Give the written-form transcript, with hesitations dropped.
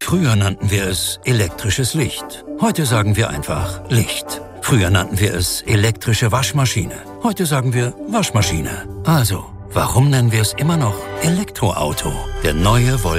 Früher nannten wir es elektrisches Licht. Heute sagen wir einfach Licht. Früher nannten wir es elektrische Waschmaschine. Heute sagen wir Waschmaschine. Also, warum nennen wir es immer noch Elektroauto? Der neue Volvo